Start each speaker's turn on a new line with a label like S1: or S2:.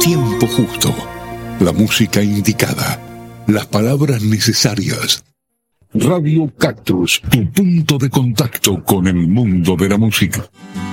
S1: tiempo justo, la música indicada, las palabras necesarias. Radio Cactus, tu punto de contacto con el mundo de la música.